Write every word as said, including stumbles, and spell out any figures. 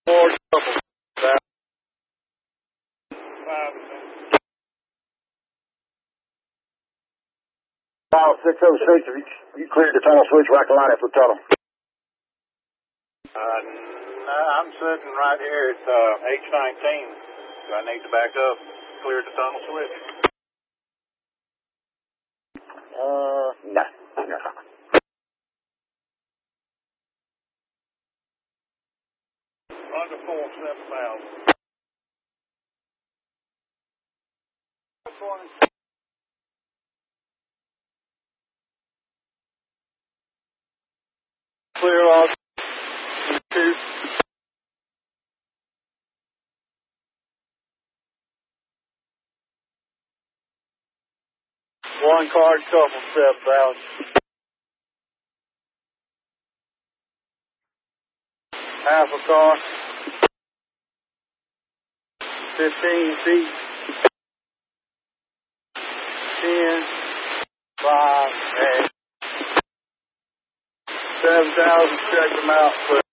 More couple. File six oh six, if you, you cleared the tunnel switch, where I can line it for tunnel. Uh, no, I'm sitting right here at uh, H nineteen. Do I need to back up, clear the tunnel switch? Uh, no, no. Run to four seven thousand. Clear off two. One card couple seven thousand. Half a car. Fifteen feet. Ten. Five. Eight. Seven thousand. Check them out.